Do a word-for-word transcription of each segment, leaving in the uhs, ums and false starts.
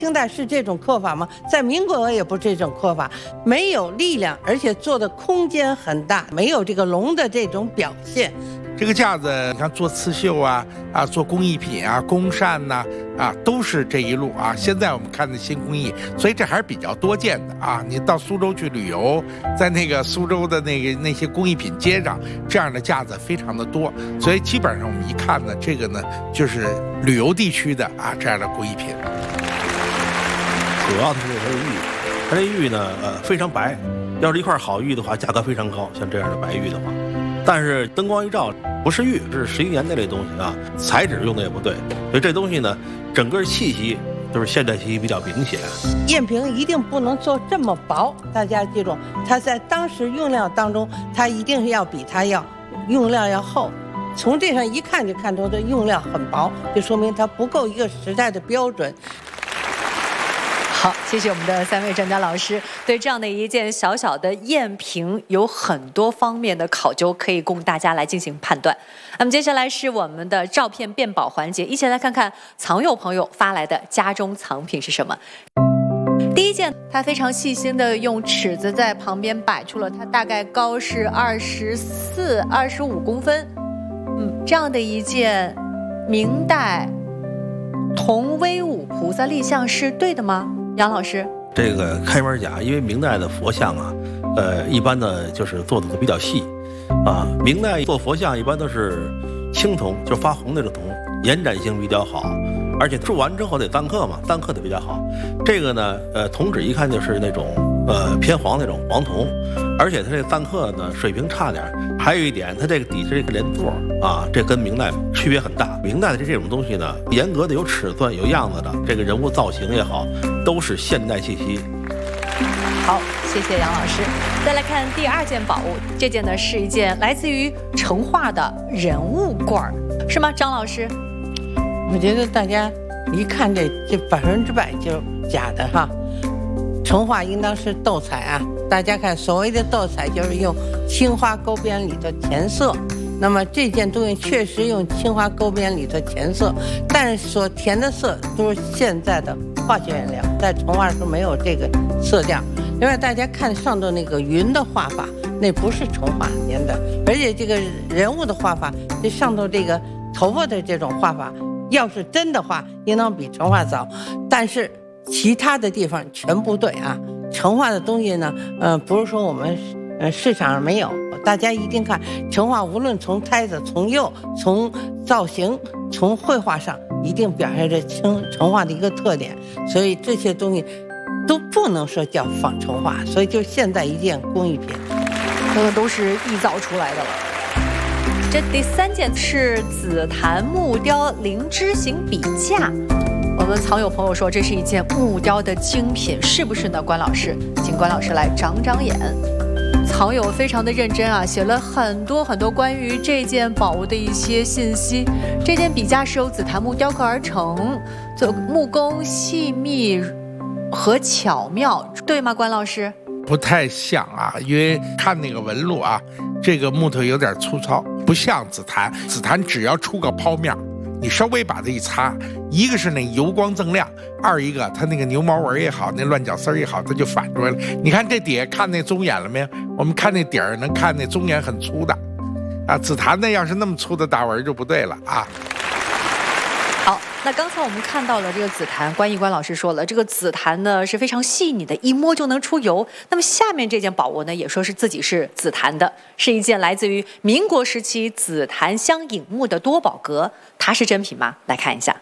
清代是这种刻法吗？在民国也不是这种刻法，没有力量，而且做的空间很大，没有这个龙的这种表现。 这个架子，你看做刺绣啊，啊做工艺品啊，工扇呐、啊，啊都是这一路啊。现在我们看的新工艺，所以这还是比较多见的啊。你到苏州去旅游，在那个苏州的那个那些工艺品街上，这样的架子非常的多，所以基本上我们一看呢，这个呢就是旅游地区的啊这样的工艺品。 主要的是它的玉，它这玉呢，呃非常白，要是一块好玉的话，价格非常高，像这样的白玉的话。但是灯光一照，不是玉，是十一年的这东西啊，材质用的也不对，所以这东西呢，整个气息都是现代气息比较明显。 砚瓶一定不能做这么薄，大家记住，它在当时用料当中，它一定是要比它要用料要厚。从这上一看就看出它用料很薄，就说明它不够一个时代的标准。 好，谢谢我们的三位专家老师，对这样的一件小小的砚瓶有很多方面的考究，可以供大家来进行判断。那么接下来是我们的照片辨宝环节，一起来看看藏友朋友发来的家中藏品是什么。第一件，他非常细心的用尺子在旁边摆出了它大概高是二十四、二十五公分，嗯，这样的一件明代同威武菩萨立像是对的吗？杨老师， 这个开门甲，因为明代的佛像啊，呃，一般的就是做的都比较细，啊，明代做佛像一般都是青铜，就发红那种铜，延展性比较好，而且铸完之后得錾刻嘛，錾刻的比较好。这个呢，呃，铜纸一看就是那种呃偏黄那种黄铜，而且它这錾刻呢水平差点。还有一点，它这个底下这个连座啊，这跟明代区别很大。明代的这种东西呢，严格的有尺寸、有样子的，这个人物造型也好，都是现代气息。 好，谢谢杨老师。再来看第二件宝物，这件呢是一件来自于成化的人物罐，是吗？张老师， 我觉得大家一看这这百分之百就假的哈。成化应当是斗彩啊，大家看所谓的斗彩就是用青花勾边里的填色，那么这件东西确实用青花勾边里的填色，但是所填的色都是现在的化学原料，在成化时没有这个色调。另外大家看上头那个云的画法，那不是成化年的，而且这个人物的画法，这上头这个头发的这种画法，要是真的话应当比成化早，但是其他的地方全不对啊。成化的东西呢，呃，不是说我们呃市场上没有，大家一定看成化，无论从胎子、从釉、从造型、从绘画上，一定表现着成成化的一个特点。所以这些东西都不能说叫仿成化，所以就现在一件工艺品， 这个都是臆造出来的了。这第三件是紫檀木雕灵芝形笔架。我们藏友朋友说这是一件木雕的精品，是不是呢？关老师，请关老师来长长眼。藏友非常的认真啊，写了很多很多关于这件宝物的一些信息。这件笔架是由紫檀木雕刻而成，做木工细密和巧妙，对吗？关老师？ 不太像啊，因为看那个纹路啊，这个木头有点粗糙，不像紫檀。紫檀只要出个剖面，你稍微把它一擦，一个是那油光锃亮，二一个它那个牛毛纹也好，那乱角丝也好，它就反出来了。你看这底下看那棕眼了没有？我们看那底儿能看那棕眼很粗的，啊，紫檀呢要是那么粗的大纹就不对了啊。 好，那刚才我们看到了这个紫檀，关一关老师说了，这个紫檀呢是非常细腻的，一摸就能出油。那么下面这件宝物呢，也说是自己是紫檀的，是一件来自于民国时期紫檀镶影木的多宝格，它是真品吗？来看一下。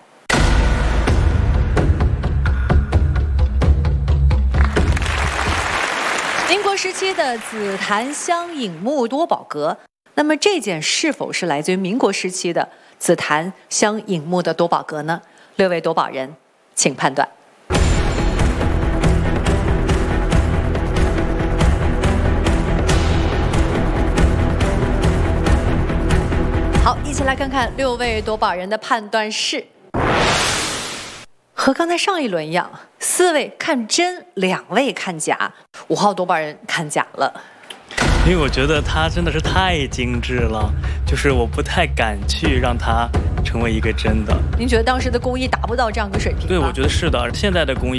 民国时期的紫檀镶影木多宝格，那么这件是否是来自于民国时期的紫檀镶影木的多宝格呢？六位夺宝人，请判断。好，一起来看看六位夺宝人的判断是。和刚才上一轮一样，四位看真，两位看假，五号夺宝人看假了。 因为我觉得它真的是太精致了，就是我不太敢去让它成为一个真的。 您觉得当时的工艺达不到这样的水平吗？ 对，我觉得是的。现在的工艺